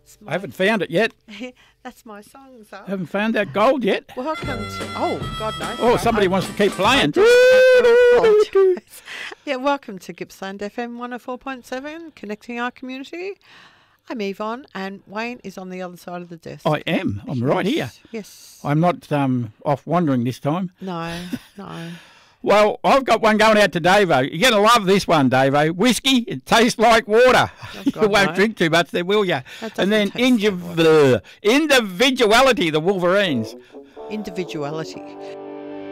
I haven't found it yet. That's my song, so. I haven't found that gold yet. Welcome to... Oh, God knows. Oh, somebody wants to keep playing. Yeah, welcome to Gippsland FM 104.7, connecting our community. I'm Yvonne, and Wayne is on the other side of the desk. I am. I'm right here. Yes. I'm not off wandering this time. No. Well, I've got one going out to Davo. You're going to love this one, Davo. Whiskey, it tastes like water. You won't drink too much there, will you? And then individuality, the Wolverines. Individuality.